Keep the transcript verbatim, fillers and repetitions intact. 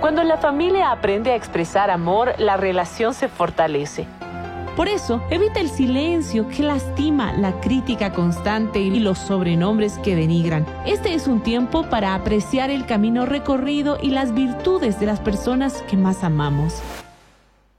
Cuando la familia aprende a expresar amor, la relación se fortalece. Por eso, evita el silencio que lastima, la crítica constante y los sobrenombres que denigran. Este es un tiempo para apreciar el camino recorrido y las virtudes de las personas que más amamos.